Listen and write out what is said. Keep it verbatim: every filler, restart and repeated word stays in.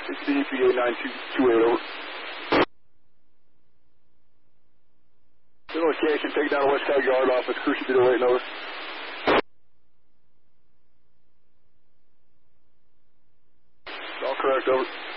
It's the E P A nine two two eight, over. Location, take down West Side Yard Office, Crucial zero eight, over. All correct, over.